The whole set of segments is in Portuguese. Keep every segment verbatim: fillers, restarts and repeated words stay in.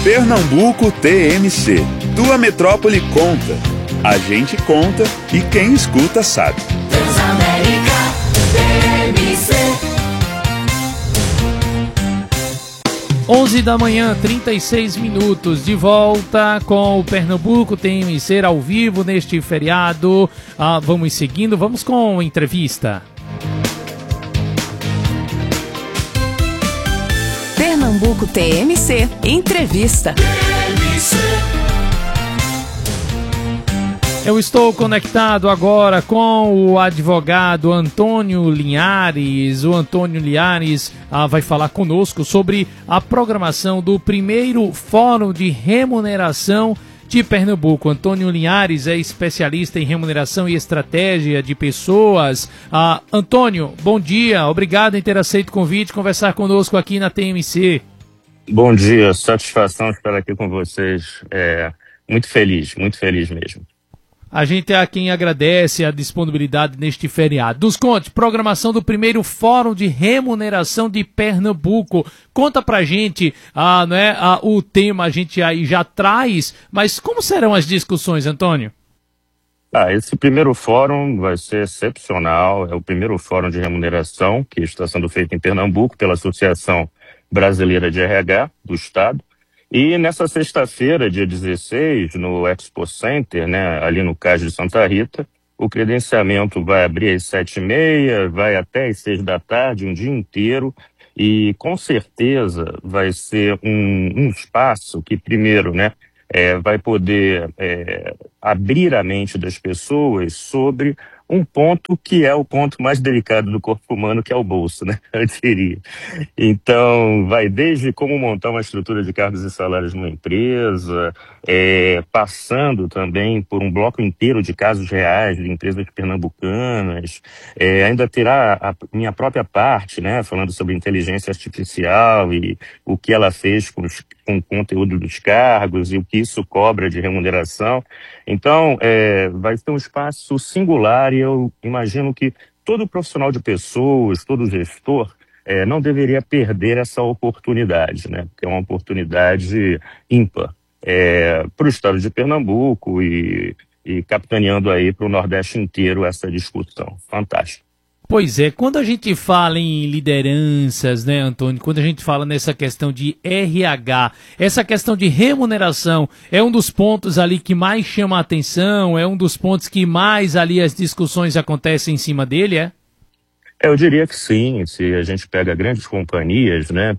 Pernambuco T M C. Tua metrópole conta. A gente conta e quem escuta sabe. Transamérica T M C. onze da manhã, trinta e seis minutos, de volta com o Pernambuco T M C ao vivo neste feriado. Ah, vamos seguindo, vamos com entrevista. Pernambuco T M C, entrevista. Eu estou conectado agora com o advogado Antônio Linhares. O Antônio Linhares ah, vai falar conosco sobre a programação do primeiro Fórum de Remuneração de Pernambuco. Antônio Linhares é especialista em remuneração e estratégia de pessoas. Ah, Antônio, bom dia. Obrigado em ter aceito o convite de conversar conosco aqui na T M C. Bom dia, satisfação estar aqui com vocês. É, muito feliz, muito feliz mesmo. A gente é quem agradece a disponibilidade neste feriado. Nos conte, programação do primeiro Fórum de Remuneração de Pernambuco. Conta pra gente, ah, não é, ah, o tema a gente aí já traz, mas como serão as discussões, Antônio? Ah, esse primeiro fórum vai ser excepcional. É o primeiro fórum de remuneração que está sendo feito em Pernambuco pela Associação Brasileira de R H do Estado. E nessa sexta-feira, dia dezesseis, no Expo Center, né, ali no Cais de Santa Rita, o credenciamento vai abrir às sete e meia, vai até às seis da tarde, um dia inteiro, e com certeza vai ser um, um espaço que, primeiro, né, é, vai poder é, abrir a mente das pessoas sobre um ponto que é o ponto mais delicado do corpo humano, que é o bolso, né? Eu diria. Então, vai desde como montar uma estrutura de cargos e salários numa empresa, é, passando também por um bloco inteiro de casos reais de empresas pernambucanas, é, ainda terá a minha própria parte, né? Falando sobre inteligência artificial e o que ela fez com, os, com o conteúdo dos cargos e o que isso cobra de remuneração. Então, é, vai ser um espaço singular e eu imagino que todo profissional de pessoas, todo gestor, é, não deveria perder essa oportunidade, né? Porque é uma oportunidade ímpar é, para o estado de Pernambuco e, e capitaneando aí para o Nordeste inteiro essa discussão. Fantástico. Pois é, quando a gente fala em lideranças, né, Antônio, quando a gente fala nessa questão de R H, essa questão de remuneração é um dos pontos ali que mais chama a atenção, é um dos pontos que mais ali as discussões acontecem em cima dele, é? Eu diria que sim, se a gente pega grandes companhias, né,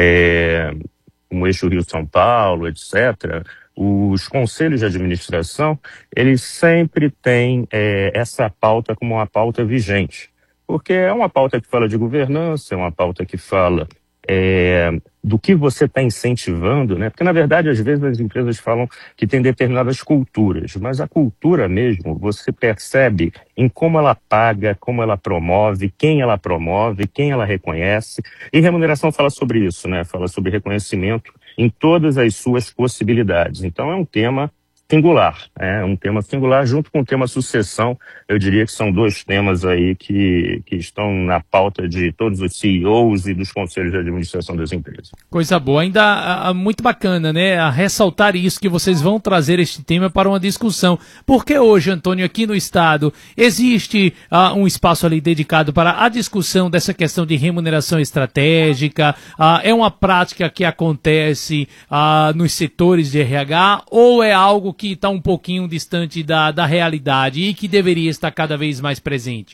é, como Eixo Rio-São Paulo, etcétera, os conselhos de administração, eles sempre têm é, essa pauta como uma pauta vigente. Porque é uma pauta que fala de governança, é uma pauta que fala é, do que você está incentivando, né? Porque, na verdade, às vezes as empresas falam que tem determinadas culturas, mas a cultura mesmo você percebe em como ela paga, como ela promove, quem ela promove, quem ela reconhece. E remuneração fala sobre isso, né? Fala sobre reconhecimento em todas as suas possibilidades. Então, é um tema singular, é um tema singular junto com o tema sucessão. Eu diria que são dois temas aí que, que estão na pauta de todos os C E Os e dos conselhos de administração das empresas. Coisa boa, ainda a, a, muito bacana, né, a ressaltar isso, que vocês vão trazer este tema para uma discussão, porque hoje, Antônio, aqui no estado, existe uh, um espaço ali dedicado para a discussão dessa questão de remuneração estratégica, uh, é uma prática que acontece uh, nos setores de R H, ou é algo que está um pouquinho distante da, da realidade e que deveria estar cada vez mais presente?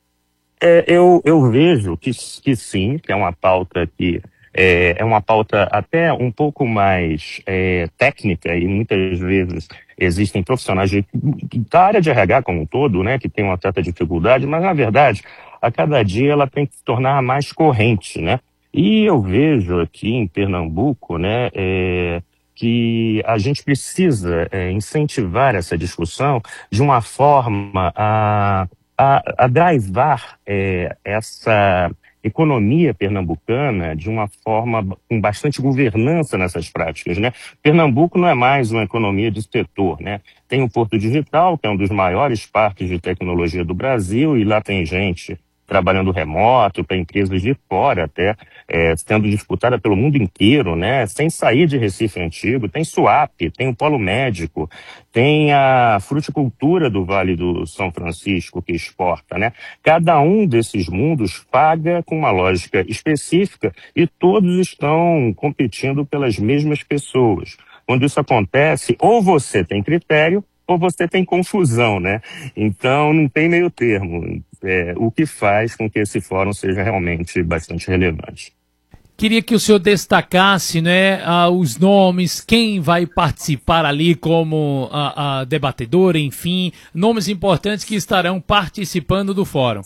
É, eu, eu vejo que, que sim, que é uma pauta que é, é uma pauta até um pouco mais é, técnica e muitas vezes existem profissionais de, da área de R H como um todo, né, que tem uma certa dificuldade, mas na verdade a cada dia ela tem que se tornar mais corrente, né? E eu vejo aqui em Pernambuco, né, é, que a gente precisa é, incentivar essa discussão de uma forma a, a, a drivar é, essa economia pernambucana de uma forma com bastante governança nessas práticas, né? Pernambuco não é mais uma economia de setor, né? Tem o Porto Digital, que é um dos maiores parques de tecnologia do Brasil, e lá tem gente trabalhando remoto, para empresas de fora até, é, sendo disputada pelo mundo inteiro, né? Sem sair de Recife Antigo. Tem Suap, tem o Polo Médico, tem a fruticultura do Vale do São Francisco que exporta, né? Cada um desses mundos paga com uma lógica específica e todos estão competindo pelas mesmas pessoas. Quando isso acontece, ou você tem critério, ou você tem confusão, né? Então, não tem meio termo, é, o que faz com que esse fórum seja realmente bastante relevante. Queria que o senhor destacasse, né, uh, os nomes, quem vai participar ali como uh, uh, debatedor, enfim, nomes importantes que estarão participando do fórum.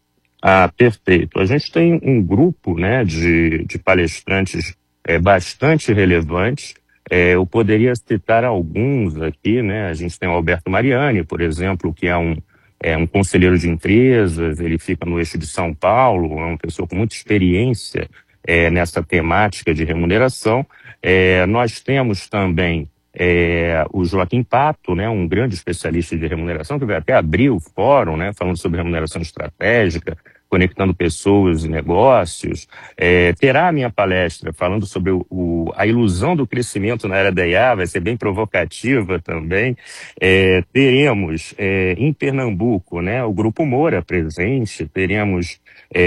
Ah, perfeito. A gente tem um grupo, né, de, de palestrantes é, bastante relevantes. É, eu poderia citar alguns aqui, né? A gente tem o Alberto Mariani, por exemplo, que é um, é um conselheiro de empresas, ele fica no eixo de São Paulo, é uma pessoa com muita experiência é, nessa temática de remuneração. É, nós temos também é, o Joaquim Pato, né? Um grande especialista de remuneração, que vai até abrir o fórum, né? Falando sobre remuneração estratégica, conectando pessoas e negócios. É, terá a minha palestra falando sobre o, o, a ilusão do crescimento na era da I A, vai ser bem provocativa também. É, teremos é, em Pernambuco, né, o Grupo Moura presente, teremos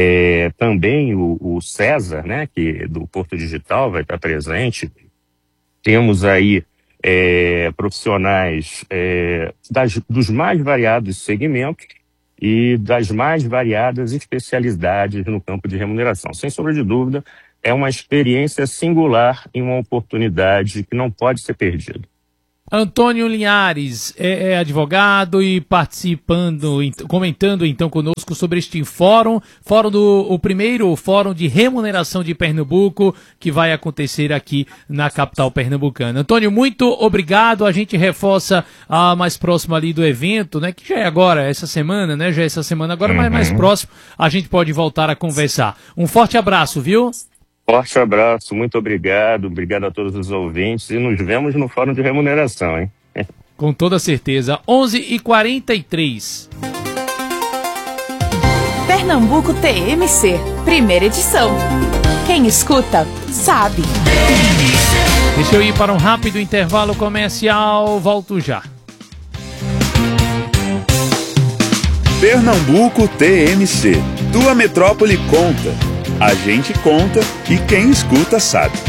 é, também o, o César, né, que do Porto Digital vai estar presente. Temos aí é, profissionais é, das, dos mais variados segmentos e das mais variadas especialidades no campo de remuneração. Sem sombra de dúvida, é uma experiência singular e uma oportunidade que não pode ser perdida. Antônio Linhares é, é advogado e participando, comentando então conosco sobre este fórum, fórum do, o primeiro fórum de remuneração de Pernambuco, que vai acontecer aqui na capital pernambucana. Antônio, muito obrigado, a gente reforça a mais próximo ali do evento, né, que já é agora, essa semana, né, já é essa semana agora, uhum. Mas mais próximo a gente pode voltar a conversar. Um forte abraço, viu? Forte abraço, muito obrigado, obrigado a todos os ouvintes e nos vemos no Fórum de Remuneração, hein? Com toda certeza. onze e quarenta e três. Pernambuco T M C, primeira edição. Quem escuta, sabe. Deixa eu ir para um rápido intervalo comercial, volto já. Pernambuco T M C, tua metrópole conta. A gente conta e quem escuta sabe.